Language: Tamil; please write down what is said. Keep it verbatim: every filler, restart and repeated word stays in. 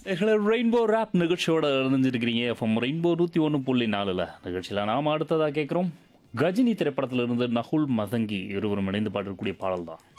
எங்களை ரெயின்போ ரேப் நிகழ்ச்சியோட இருந்துருக்கிறீங்க எஃப்எம் ரெயின்போ நூற்றி ஒன்று புள்ளி நாலில் நிகழ்ச்சியில் நாம் அடுத்ததாக கேட்குறோம் கஜினி திரைப்படத்தில் இருந்து நகுல் மதங்கி இருவரும் இணைந்து பாடக்கூடிய பாடல் தான்.